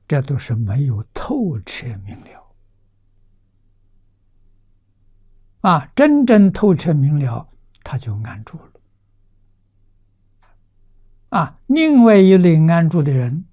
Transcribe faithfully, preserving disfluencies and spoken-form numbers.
这都是没有透彻明了啊！真正透彻明了，他就安住了啊！另外一类安住的人，